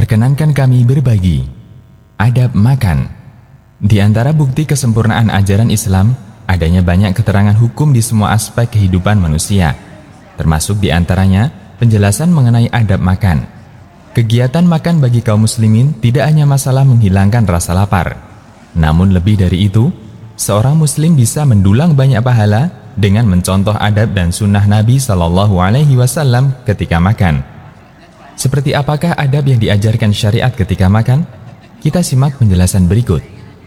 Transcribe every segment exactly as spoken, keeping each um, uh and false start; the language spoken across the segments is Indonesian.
perkenankan kami berbagi adab makan. Di antara bukti kesempurnaan ajaran Islam, adanya banyak keterangan hukum di semua aspek kehidupan manusia, termasuk di antaranya penjelasan mengenai adab makan. Kegiatan makan bagi kaum muslimin tidak hanya masalah menghilangkan rasa lapar, namun lebih dari itu, seorang muslim bisa mendulang banyak pahala dengan mencontoh adab dan sunnah Nabi Shallallahu Alaihi Wasallam ketika makan. Seperti apakah adab yang diajarkan syariat ketika makan? Kita simak penjelasan berikut.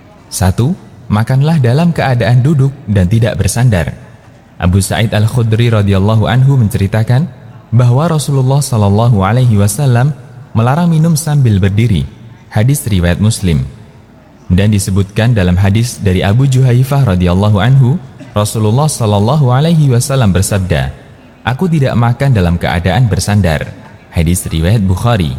Satu. Makanlah dalam keadaan duduk dan tidak bersandar. Abu Sa'id Al-Khudri radhiyallahu anhu menceritakan bahwa Rasulullah Shallallahu Alaihi Wasallam melarang minum sambil berdiri. Hadis riwayat Muslim. Dan disebutkan dalam hadis dari Abu Juhaifah radhiyallahu anhu, Rasulullah Shallallahu Alaihi Wasallam bersabda, "Aku tidak makan dalam keadaan bersandar." Hadis riwayat Bukhari.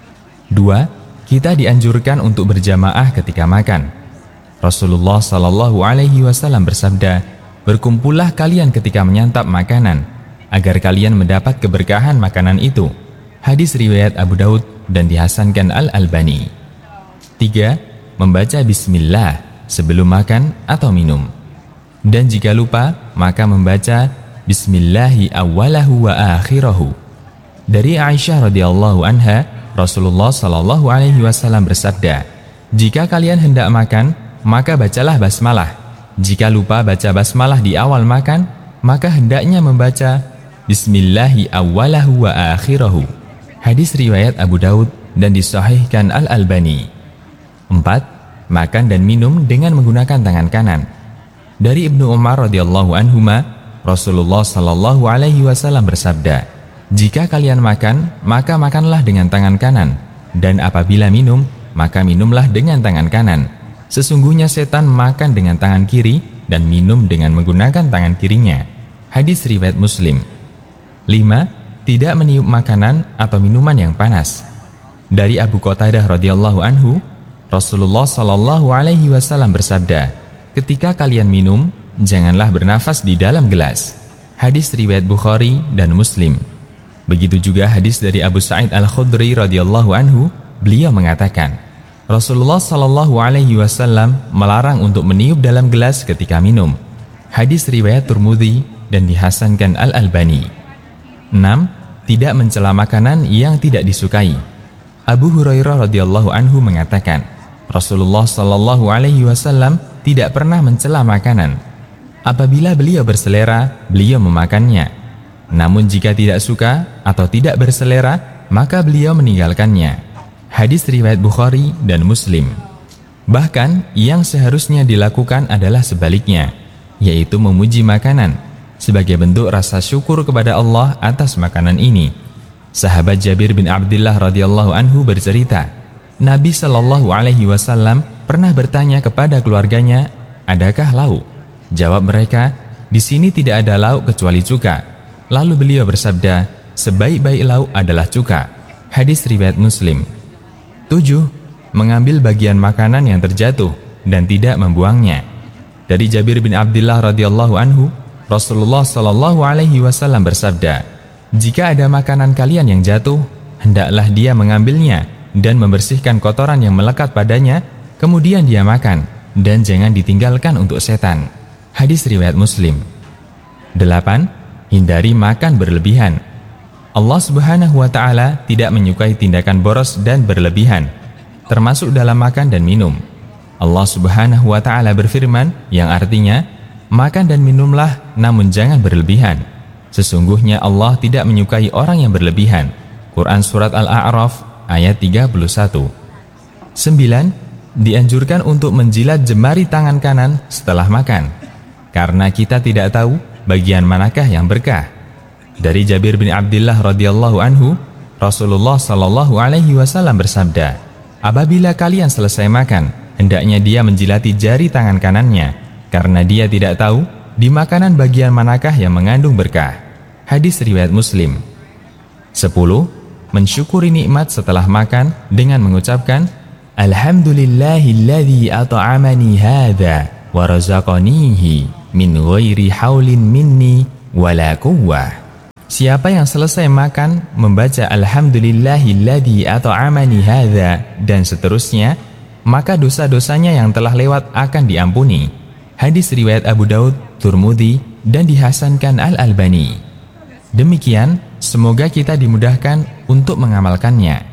Dua. Kita dianjurkan untuk berjamaah ketika makan. Rasulullah Shallallahu Alaihi Wasallam bersabda, "Berkumpullah kalian ketika menyantap makanan, agar kalian mendapat keberkahan makanan itu." Hadis riwayat Abu Daud dan dihasankan Al-Albani. Tiga. Membaca Bismillah sebelum makan atau minum. Dan jika lupa, maka membaca Bismillahi awwalahu wa akhirahu. Dari Aisyah radhiyallahu anha, Rasulullah Shallallahu Alaihi Wasallam bersabda, "Jika kalian hendak makan, maka bacalah basmalah. Jika lupa baca basmalah di awal makan, maka hendaknya membaca Bismillahi awwalahu wa akhirahu." Hadis riwayat Abu Daud dan disahihkan Al-Albani. Empat. Makan dan minum dengan menggunakan tangan kanan. Dari Ibnu Umar radhiyallahu anhuma, Rasulullah Shallallahu Alaihi Wasallam bersabda, "Jika kalian makan, maka makanlah dengan tangan kanan, dan apabila minum, maka minumlah dengan tangan kanan. Sesungguhnya setan makan dengan tangan kiri dan minum dengan menggunakan tangan kirinya." Hadis riwayat Muslim. Lima. Tidak meniup makanan atau minuman yang panas. Dari Abu Qatadah radhiyallahu anhu, Rasulullah Shallallahu Alaihi Wasallam bersabda, "Ketika kalian minum, janganlah bernafas di dalam gelas." Hadis riwayat Bukhari dan Muslim. Begitu juga hadis dari Abu Sa'id Al-Khudri radhiyallahu anhu, beliau mengatakan, Rasulullah Shallallahu Alaihi Wasallam melarang untuk meniup dalam gelas ketika minum. Hadis riwayat Tirmidzi dan dihasankan Al-Albani. Enam. Tidak mencela makanan yang tidak disukai. Abu Hurairah radhiyallahu anhu mengatakan, Rasulullah Shallallahu Alaihi Wasallam tidak pernah mencela makanan. Apabila beliau berselera, beliau memakannya. Namun jika tidak suka atau tidak berselera, maka beliau meninggalkannya. Hadis riwayat Bukhari dan Muslim. Bahkan yang seharusnya dilakukan adalah sebaliknya, yaitu memuji makanan sebagai bentuk rasa syukur kepada Allah atas makanan ini. Sahabat Jabir bin Abdullah radhiyallahu anhu bercerita, Nabi Shallallahu Alaihi Wasallam pernah bertanya kepada keluarganya, "Adakah lauk?" Jawab mereka, "Di sini tidak ada lauk kecuali cuka." Lalu beliau bersabda, "Sebaik-baik lauk adalah cuka." Hadis riwayat Muslim. Tujuh. Mengambil bagian makanan yang terjatuh dan tidak membuangnya. Dari Jabir bin Abdullah radhiyallahu anhu, Rasulullah Shallallahu Alaihi Wasallam bersabda, "Jika ada makanan kalian yang jatuh, hendaklah dia mengambilnya dan membersihkan kotoran yang melekat padanya, kemudian dia makan, dan jangan ditinggalkan untuk setan." Hadis riwayat Muslim. Delapan. Hindari makan berlebihan. Allah Subhanahu wa Ta'ala tidak menyukai tindakan boros dan berlebihan, termasuk dalam makan dan minum. Allah Subhanahu wa Ta'ala berfirman, yang artinya, "Makan dan minumlah, namun jangan berlebihan. Sesungguhnya Allah tidak menyukai orang yang berlebihan." Quran Surat Al-A'raf ayat tiga puluh satu. Sembilan. Dianjurkan untuk menjilat jemari tangan kanan setelah makan, karena kita tidak tahu bagian manakah yang berkah. Dari Jabir bin Abdullah radhiyallahu anhu, Rasulullah Shallallahu Alaihi Wasallam bersabda, "Apabila kalian selesai makan, hendaknya dia menjilati jari tangan kanannya, karena dia tidak tahu di makanan bagian manakah yang mengandung berkah." Hadis riwayat Muslim. Sepuluh. Mensyukuri nikmat setelah makan dengan mengucapkan, "Alhamdulillahilladzi at'amani hadza wa razaqanihi min ghairi haulin minni wala quwwah." Siapa yang selesai makan membaca Alhamdulillahilladzi at'amani hadza dan seterusnya, maka dosa-dosanya yang telah lewat akan diampuni. Hadis riwayat Abu Daud, Tirmidzi, dan dihasankan Al-Albani. Demikian, semoga kita dimudahkan untuk mengamalkannya.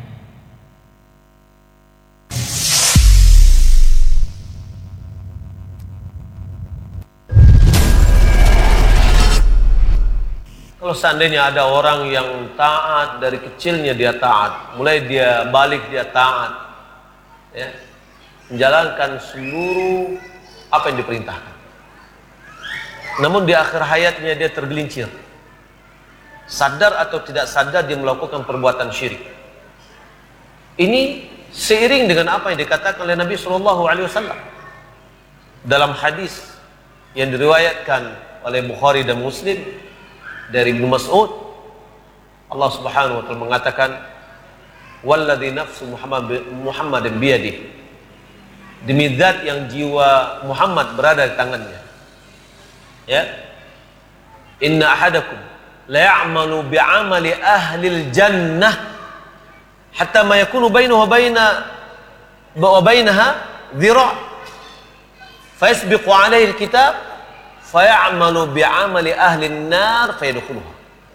Kalau seandainya ada orang yang taat, dari kecilnya dia taat, mulai dia balik dia taat, ya, menjalankan seluruh apa yang diperintahkan. Namun di akhir hayatnya dia tergelincir, sadar atau tidak sadar dia melakukan perbuatan syirik. Ini seiring dengan apa yang dikatakan oleh Nabi Shallallahu Alaihi Wasallam dalam hadis yang diriwayatkan oleh Bukhari dan Muslim dari Ibnu Mas'ud. Allah Subhanahu wa taala mengatakan, "Walladzi nafsu Muhammad Muhammadin biyadihi." Demi zat yang jiwa Muhammad berada di tangannya. Ya. Inna ahadakum la ya'malu bi'amali ahli al-jannah hatta ma yakunu bainahu wa baina wa bainaha dhira' fayasbiqu 'alaihi al-kitab fayamalu bi'amali ahli an-nar fayadkhuluha.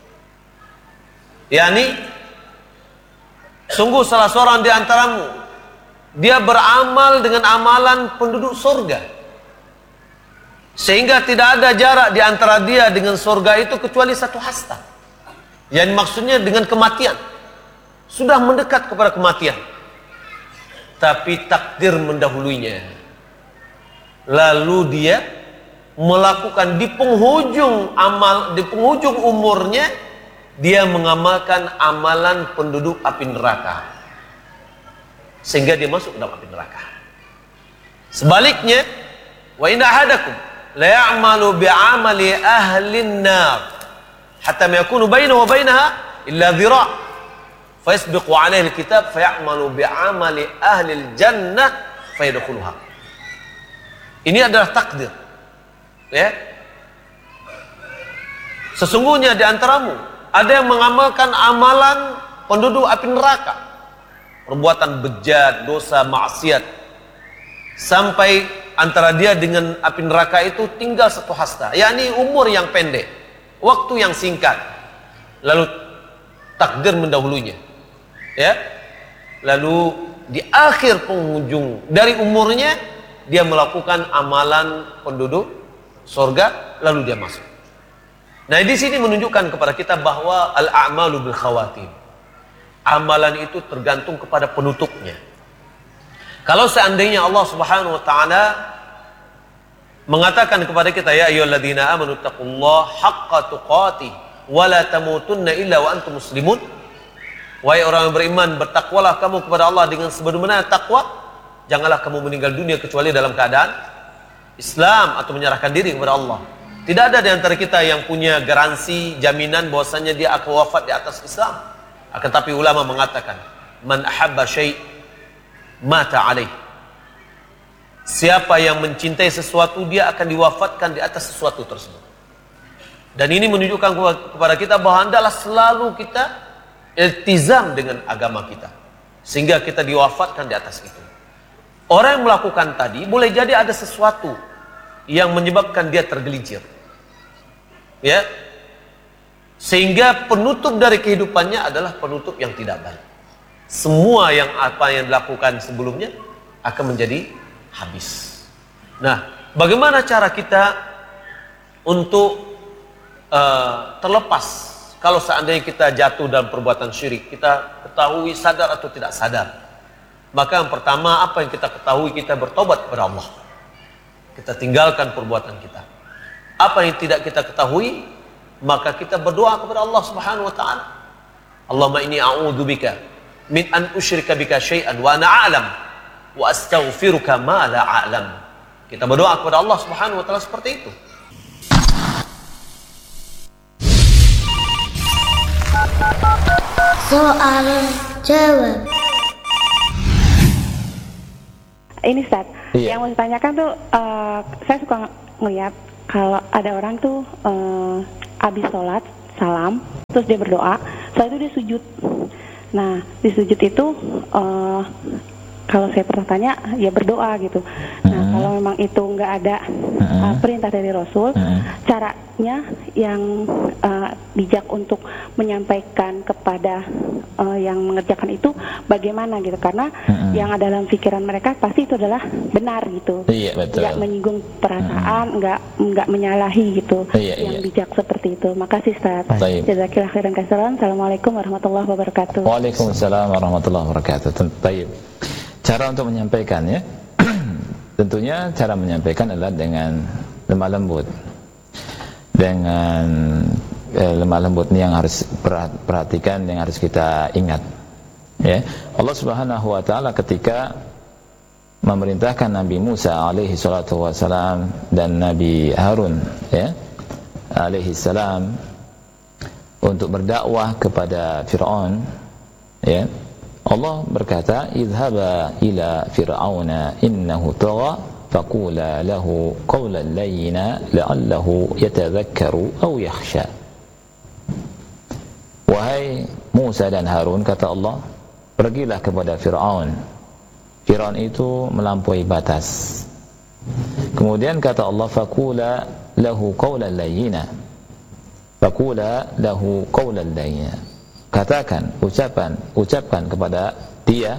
Yani sungguh salah seorang di antaramu dia beramal dengan amalan penduduk surga, sehingga tidak ada jarak di antara dia dengan surga itu kecuali satu hasta. Yang maksudnya dengan kematian, sudah mendekat kepada kematian, tapi takdir mendahulunya. Lalu dia melakukan di penghujung amal, di penghujung umurnya dia mengamalkan amalan penduduk api neraka, sehingga dia masuk ke dalam api neraka. Sebaliknya, wa inna ahadakum la ya'malu bi'amali ahli an-nar hatta ma yakunu bainahu wa bainaha illa dhira' fayasbiqu 'alaihi al-kitab fayamalu bi'amali ahli al-jannah fayadkhuluha. Ini adalah takdir. Ya, sesungguhnya di antaramu ada yang mengamalkan amalan penduduk api neraka, perbuatan bejat, dosa, maksiat, sampai antara dia dengan api neraka itu tinggal satu hasta, yakni umur yang pendek, waktu yang singkat, lalu takdir mendahulunya. Ya, lalu di akhir penghujung dari umurnya dia melakukan amalan penduduk surga, lalu dia masuk. Nah, di sini menunjukkan kepada kita bahwa al-a'malu bil khawatim. Amalan itu tergantung kepada penutupnya. Kalau seandainya Allah Subhanahu wa taala mengatakan kepada kita, ya ayyuhalladzina amanu taqullaha haqqa tuqatih wa la tamutunna illa wa antum muslimun. Wahai orang yang beriman, bertakwalah kamu kepada Allah dengan sebenar-benar takwa. Janganlah kamu meninggal dunia kecuali dalam keadaan Islam atau menyerahkan diri kepada Allah. Tidak ada di antara kita yang punya garansi, jaminan bahwasanya dia akan wafat di atas Islam. Akan tapi ulama mengatakan, man ahabba syai' mata alaih. Siapa yang mencintai sesuatu, dia akan diwafatkan di atas sesuatu tersebut. Dan ini menunjukkan kepada kita bahwa hendaklah selalu kita iltizam dengan agama kita, sehingga kita diwafatkan di atas itu. Orang yang melakukan tadi boleh jadi ada sesuatu yang menyebabkan dia tergelincir, ya, sehingga penutup dari kehidupannya adalah penutup yang tidak baik. Semua yang apa yang dilakukan sebelumnya akan menjadi habis. Nah, bagaimana cara kita untuk uh, terlepas kalau seandainya kita jatuh dalam perbuatan syirik? Kita ketahui, sadar atau tidak sadar. Maka yang pertama, apa yang kita ketahui, kita bertobat kepada Allah. Kita tinggalkan perbuatan kita. Apa yang tidak kita ketahui, maka kita berdoa kepada Allah Subhanahu wa taala. Allahumma inni a'udzubika min an usyrika bika syai'an wa ana a'lam wa astaghfiruka ma la a'lam. Kita berdoa kepada Allah Subhanahu wa taala seperti itu. Soal jawab. Ini Ustaz, Iya. yang mau saya tanyakan tuh, uh, saya suka ng- ngeliat kalau ada orang tuh uh, habis sholat salam, terus dia berdoa, setelah itu dia sujud. Nah, di sujud itu uh, kalau saya pernah tanya, ya berdoa gitu. Nah, uh-huh. kalau memang itu nggak ada uh-huh. uh, perintah dari Rasul, uh-huh. caranya yang uh, bijak untuk menyampaikan kepada uh, yang mengerjakan itu bagaimana gitu? Karena uh-huh. yang ada dalam pikiran mereka pasti itu adalah benar gitu. Iya, betul. Nggak menyinggung perasaan, uh-huh. nggak nggak menyalahi gitu. Iya, yang iya. bijak seperti itu. Makasih Ustaz. Jazakillah khairan katsiran. Assalamualaikum warahmatullahi wabarakatuh. Waalaikumsalam warahmatullahi wabarakatuh. Baik. Cara untuk menyampaikannya, tentunya cara menyampaikan adalah dengan lemah lembut. Dengan eh, lemah lembut ini yang harus perhatikan, yang harus kita ingat. Ya, Allah Subhanahu Wa Taala ketika memerintahkan Nabi Musa alaihi salatu wasalam dan Nabi Harun, ya, alaihi salam untuk berdakwah kepada Fir'aun, ya. Allah berkata, "Idhhaba ila fir'auna innahu tagha faqula lahu qawlan layyina la'allahu yatadhakkaru aw yakhsha." Wahai Musa dan Harun, kata Allah, pergilah kepada Fir'aun. Fir'aun itu melampaui batas. Kemudian kata Allah, faqula lahu qawlan layyina. Faqula lahu qawlan layyina. Katakan, ucapan, ucapkan kepada dia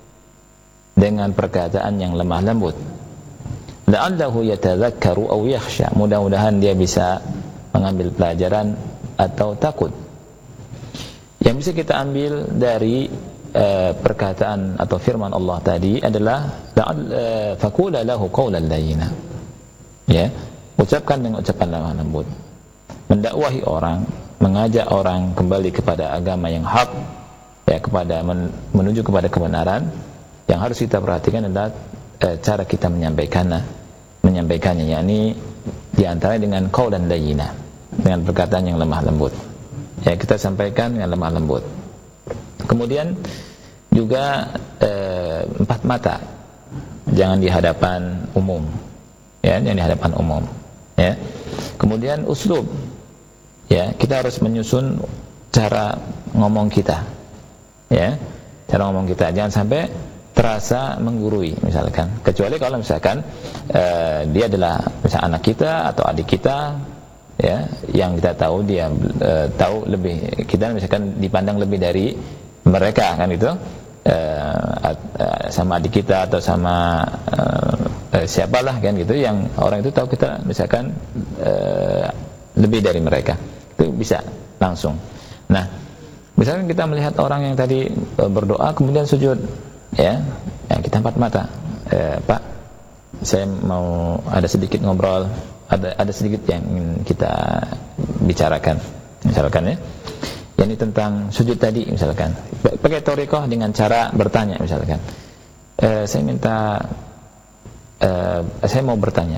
dengan perkataan yang lemah lembut. La'allahu yatadhakkaru aw yakhsha. Mudah-mudahan dia bisa mengambil pelajaran atau takut. Yang bisa kita ambil dari uh, perkataan atau firman Allah tadi adalah uh, faqula lahu qawlan layyina. Ya, ucapkan dengan ucapan lemah lembut. Mendakwahi orang, mengajak orang kembali kepada agama yang hak, ya, kepada men, menuju kepada kebenaran. Yang harus kita perhatikan adalah e, cara kita menyampaikannya, menyampaikannya, yakni diantara dengan qaulan layyina, dengan perkataan yang lemah lembut. Ya, kita sampaikan dengan lemah lembut. Kemudian juga e, empat mata, jangan di hadapan umum, ya, jangan di hadapan umum. Ya. Kemudian uslub. Ya, kita harus menyusun cara ngomong kita. Ya, cara ngomong kita jangan sampai terasa menggurui misalkan. Kecuali kalau misalkan uh, dia adalah misalkan anak kita atau adik kita, ya, yang kita tahu dia uh, tahu lebih, kita misalkan dipandang lebih dari mereka, kan itu. Uh, uh, sama adik kita atau sama uh, uh, siapalah, kan gitu, yang orang itu tahu kita misalkan uh, lebih dari mereka. Itu bisa langsung. Nah, misalkan kita melihat orang yang tadi e, berdoa kemudian sujud, ya, ya kita empat mata, e, Pak, saya mau ada sedikit ngobrol, ada ada sedikit yang ingin kita bicarakan, misalkan, ya, ini tentang sujud tadi, misalkan, pakai thoriqah dengan cara bertanya, misalkan, e, saya minta, e, saya mau bertanya,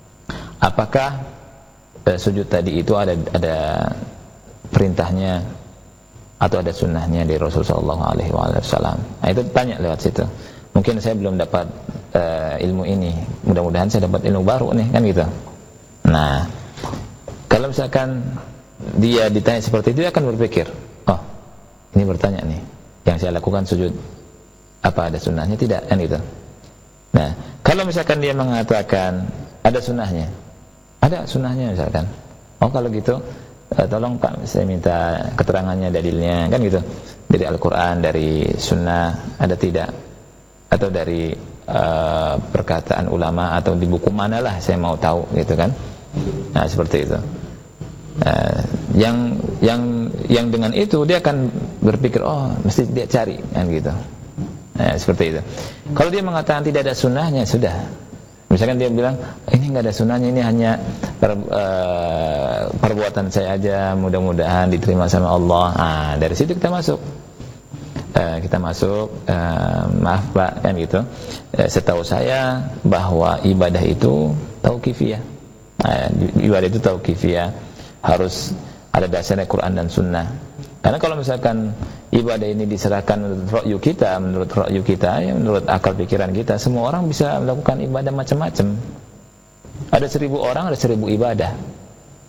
apakah sujud tadi itu ada ada perintahnya atau ada sunnahnya dari Rasulullah shallallahu alaihi wasallam. Nah, itu tanya lewat situ. Mungkin saya belum dapat uh, ilmu ini, mudah-mudahan saya dapat ilmu baru nih, kan gitu. Nah, kalau misalkan dia ditanya seperti itu, dia akan berpikir, oh, ini bertanya nih, yang saya lakukan sujud apa ada sunnahnya, tidak, kan gitu. Nah, kalau misalkan dia mengatakan ada sunnahnya, ada sunnahnya misalkan, oh kalau gitu uh, tolong Pak, saya minta keterangannya, dalilnya, kan gitu, dari Al-Quran, dari sunnah, ada tidak, atau dari uh, perkataan ulama, atau di buku manalah saya mau tahu, gitu kan. Nah, seperti itu. Uh, yang yang yang dengan itu dia akan berpikir, oh mesti dia cari, kan gitu. Nah, seperti itu. Kalau dia mengatakan tidak ada sunnahnya, sudah. Misalkan dia bilang, ini nggak ada sunnahnya, ini hanya per, uh, perbuatan saya aja, mudah-mudahan diterima sama Allah. Nah, dari situ kita masuk. Uh, kita masuk, uh, maaf Pak, kan gitu. Uh, setahu saya bahwa ibadah itu tauqifiyah. Nah, ibadah itu tauqifiyah, harus ada dasarnya Quran dan Sunnah. Karena kalau misalkan ibadah ini diserahkan menurut ra'yu kita, menurut ra'yu kita, ya menurut akal pikiran kita, semua orang bisa melakukan ibadah macam-macam. Ada seribu orang, ada seribu ibadah.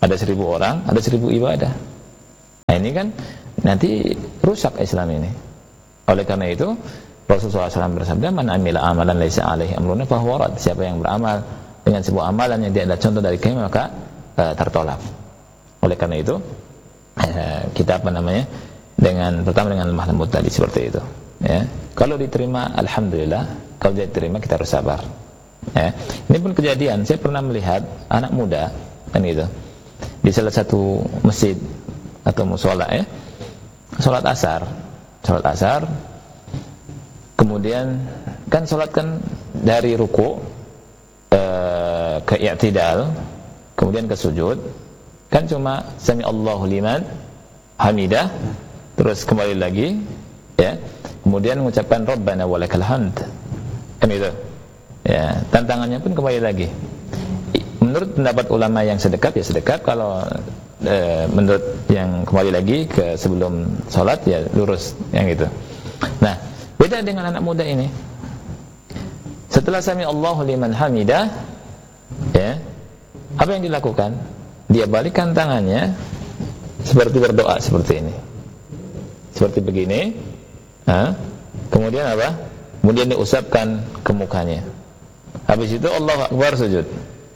Ada seribu orang, ada seribu ibadah. Nah ini kan nanti rusak Islam ini. Oleh karena itu Rasulullah shallallahu alaihi wasallam bersabda, "Man amila amalan laisa alaihi amruna fahuwa rad." Siapa yang beramal dengan sebuah amalan yang tidak ada contoh dari kami, maka uh, tertolak. Oleh karena itu uh, kita apa namanya dengan pertama dengan lemah lembut tadi seperti itu. Ya. Kalau diterima, alhamdulillah. Kalau tidak diterima, kita harus sabar. Ya. Ini pun kejadian. Saya pernah melihat anak muda kan gitu di salah satu masjid atau musola ya, sholat asar, sholat asar. Kemudian kan sholat kan dari ruku uh, ke i'tidal, kemudian ke sujud, kan cuma sami Allahu liman hamidah, terus kembali lagi, ya, kemudian mengucapkan Rabbana walakal hamd, kan itu, ya, tantangannya pun kembali lagi. Menurut pendapat ulama yang sedekat ya sedekat, kalau uh, menurut yang kembali lagi ke sebelum sholat ya lurus, yang itu. Nah, beda dengan anak muda ini. Setelah sami Allahu liman hamidah, ya, apa yang dilakukan? Dia balikkan tangannya seperti berdoa seperti ini, seperti begini. Ha? Kemudian apa? Kemudian diusapkan ke mukanya. Habis itu Allahu Akbar, sujud.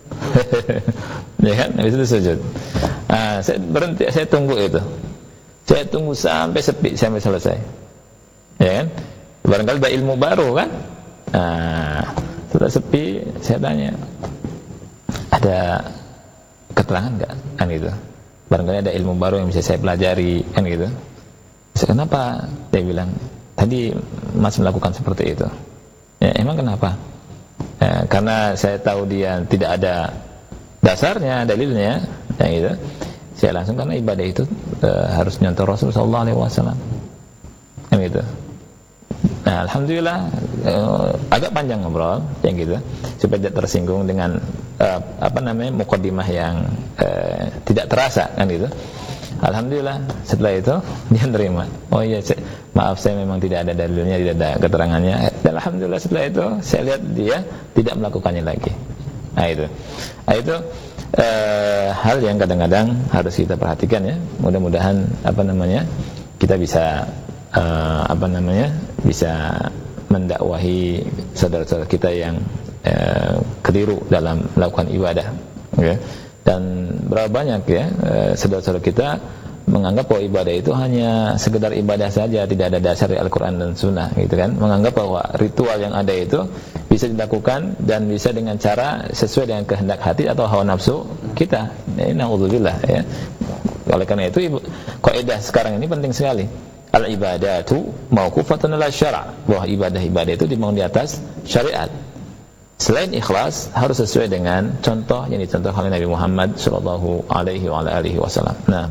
Ya kan? Habis itu sujud. Nah, saya berhenti, saya tunggu itu. Saya tunggu sampai sepi, sampai selesai. Ya kan? Barangkali ada ilmu baru kan? Nah, setelah sepi, saya tanya, ada keterangan nggak? Kan gitu. Barangkali ada ilmu baru yang bisa saya pelajari, kan gitu. Saya, kenapa? Dia bilang, tadi Mas melakukan seperti itu. Ya, emang kenapa? Ya, karena saya tahu dia tidak ada dasarnya, dalilnya, yang gitu. Saya langsung, karena ibadah itu uh, harus nyontoh Rasul sallallahu alaihi wasallam, kan gitu. Nah, alhamdulillah uh, agak panjang ngobrol yang gitu supaya tidak tersinggung dengan uh, apa namanya mukaddimah yang uh, tidak terasa, kan gitu. Alhamdulillah setelah itu dia terima. Oh iya, saya, maaf saya memang tidak ada dalilnya, tidak ada keterangannya. Dan alhamdulillah setelah itu saya lihat dia tidak melakukannya lagi. Nah itu, nah, itu uh, hal yang kadang-kadang harus kita perhatikan ya. Mudah-mudahan apa namanya kita bisa uh, apa namanya bisa mendakwahi saudara-saudara kita yang uh, keliru dalam melakukan ibadah, okay? Dan berapa banyak ya uh, saudara-saudara kita menganggap bahwa ibadah itu hanya sekedar ibadah saja, tidak ada dasar di Al-Quran dan Sunnah, gitu kan? Menganggap bahwa ritual yang ada itu bisa dilakukan dan bisa dengan cara sesuai dengan kehendak hati atau hawa nafsu kita. Ini naudzubillah ya. Oleh karena itu kaidah sekarang ini penting sekali. Al-ibadatu mauqufatun 'ala syara', bahwa ibadah-ibadah itu dibangun di atas syariat. Selain ikhlas harus sesuai dengan contoh yang dicontohkan oleh Nabi Muhammad sallallahu alaihi wa alihi wasallam. Nah,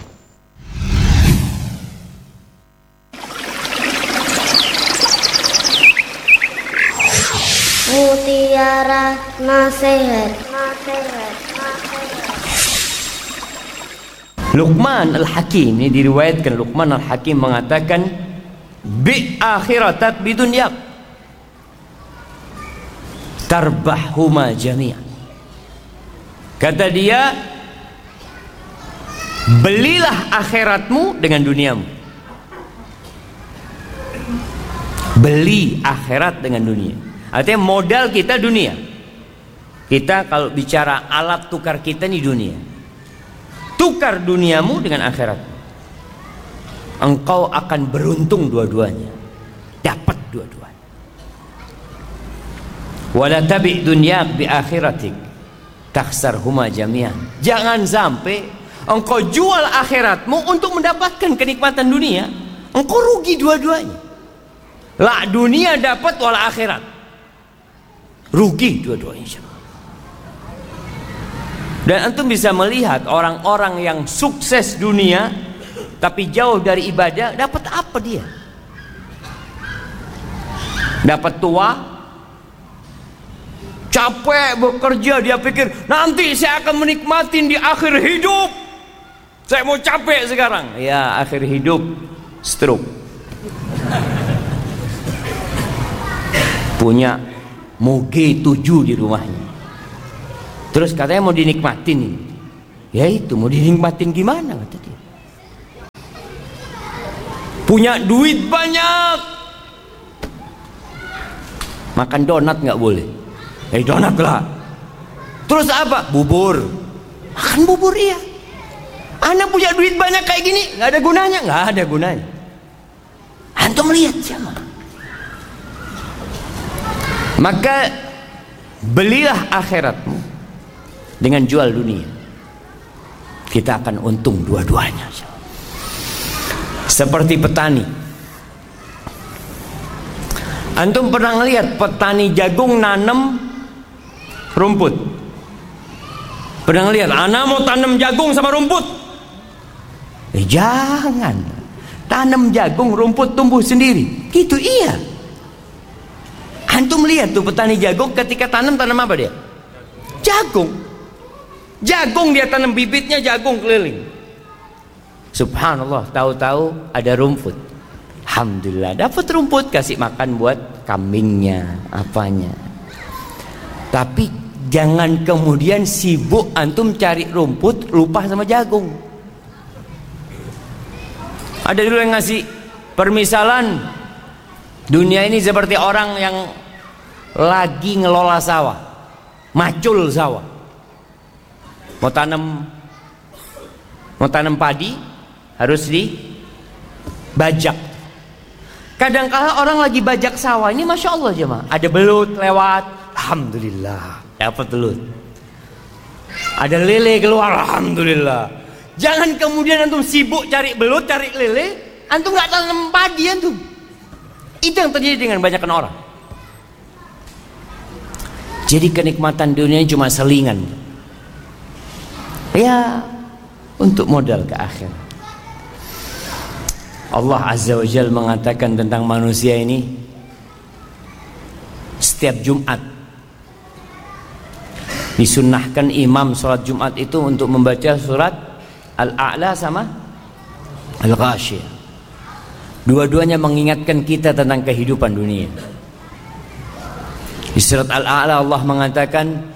Mutiara Nasihat. Luqman Al-Hakim, ini diriwayatkan Luqman Al-Hakim mengatakan bi akhiratak bidunyak tarbahhuma jami'an. Kata dia, belilah akhiratmu dengan duniamu. Beli akhirat dengan dunia. Artinya modal kita dunia. Kita kalau bicara alat tukar kita ini dunia. Tukar duniamu dengan akhirat. Engkau akan beruntung dua-duanya. Dapat dua-duanya. Wala tabi' dunyak bi akhiratik takhsarhuma jami'an. Jangan sampai engkau jual akhiratmu untuk mendapatkan kenikmatan dunia. Engkau rugi dua-duanya. La dunia dapat wal akhirat. Rugi dua-duanya. Dan antum bisa melihat orang-orang yang sukses dunia tapi jauh dari ibadah, dapat apa dia? Dapat tua, capek bekerja, dia pikir nanti saya akan menikmatin di akhir hidup. Saya mau capek sekarang. Ya, akhir hidup stroke. Punya Moge tujuh di rumahnya. Terus katanya mau dinikmatin ini. Ya itu mau dinikmatin gimana kata dia. Punya duit banyak, makan donat nggak boleh. Eh donat lah. Terus apa? Bubur. Makan bubur iya. Anda punya duit banyak kayak gini, nggak ada gunanya, nggak ada gunanya. Antum lihat siapa? Maka belilah akhiratmu dengan jual dunia. Kita akan untung dua-duanya. Seperti petani. Antum pernah ngelihat petani jagung nanam rumput? Pernah ngelihat? Ana mau tanam jagung sama rumput? Eh jangan. Tanam jagung, rumput tumbuh sendiri. Gitu iya. Antum lihat tuh petani jagung ketika tanam, tanam apa dia? Jagung. Jagung dia tanam bibitnya, jagung keliling. Subhanallah, tahu-tahu ada rumput. Alhamdulillah, dapat rumput, kasih makan buat kambingnya, apanya. Tapi jangan kemudian sibuk antum cari rumput, lupa sama jagung. Ada dulu yang ngasih permisalan, dunia ini seperti orang yang lagi ngelola sawah, macul sawah. Mau tanam mau tanam padi, harus dibajak. Kadang-kala orang lagi bajak sawah ini, masya Allah jemaah, ada belut lewat, alhamdulillah dapat belut. Ada lele keluar, alhamdulillah. Jangan kemudian antum sibuk cari belut, cari lele, antum nggak tanam padi antum. Itu yang terjadi dengan banyak orang. Jadi kenikmatan dunia cuma selingan. Ya, untuk modal ke akhir. Allah Azza wa Jalla mengatakan tentang manusia ini, setiap Jumat disunnahkan imam sholat Jumat itu untuk membaca surat Al-A'la sama Al-Ghasyiyah. Dua-duanya mengingatkan kita tentang kehidupan dunia. Di surat Al-A'la Allah mengatakan,